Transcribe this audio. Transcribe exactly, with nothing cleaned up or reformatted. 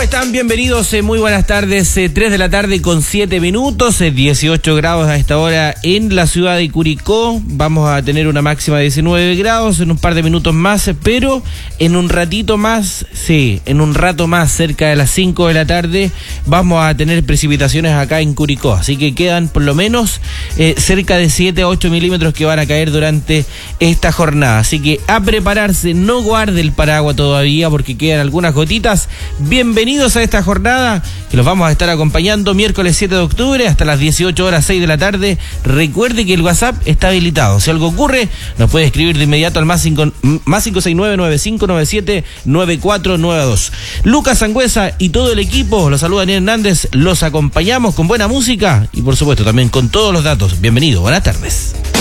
están? Bienvenidos, eh, muy buenas tardes, eh, tres de la tarde con siete minutos, eh, dieciocho grados a esta hora en la ciudad de Curicó. Vamos a tener una máxima de diecinueve grados en un par de minutos más, eh, pero en un ratito más, sí, en un rato más, cerca de las cinco de la tarde, vamos a tener precipitaciones acá en Curicó. Así que quedan por lo menos eh, cerca de siete a ocho milímetros que van a caer durante esta jornada. Así que a prepararse, no guarde el paraguas todavía porque quedan algunas gotitas. Bienvenidos a esta jornada que los vamos a estar acompañando miércoles siete de octubre hasta las dieciocho horas seis de la tarde. Recuerde que el WhatsApp está habilitado. Si algo ocurre, nos puede escribir de inmediato al más cinco seis nueve nueve cinco nueve siete nueve cuatro nueve dos. Lucas Sangüesa y todo el equipo, los saluda Daniel Hernández, los acompañamos con buena música y por supuesto también con todos los datos. Bienvenido, buenas tardes.